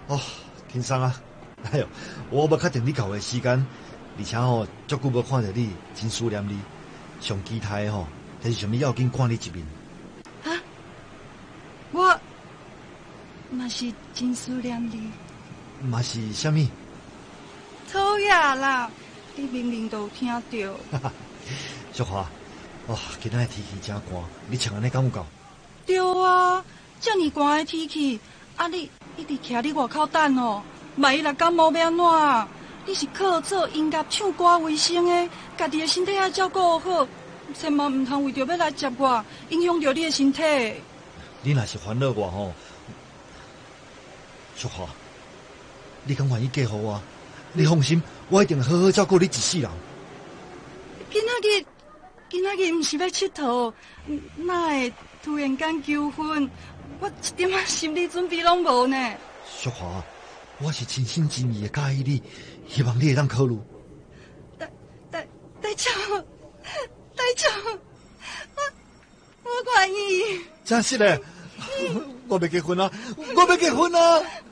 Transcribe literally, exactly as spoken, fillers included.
哦，天生啊，哎呦，我要确定你到的时间，而且吼、哦，足久无看到你，真思念你。上期待的吼、哦，就是什么要紧看你一面。 啊，我嘛是真思念你。 嘛是啥物？ 讨厌啦！你明明都有听到。 哈哈，淑华，哇，今仔日天气真寒，你穿安尼敢有够？ 对啊，这么寒的天气，啊你一直徛伫外口等哦，万一若感冒要安怎？你是靠做音乐、唱歌为生的，家己的身体要照顾好，千万唔通为着要来接我，影响着你的身体。 你若是烦恼我吼，淑华，你敢愿意嫁予我？你放心，我一定好好照顾你一世人。 今仔日，今仔日唔是要佚佗，哪会突然间求婚？我一点仔心理准备拢无呢。 淑华，我是真心真意的介意你，希望你会当考虑。 大大大丈，大丈，我我愿意。 真是的，我要结婚啊！我要结婚啊！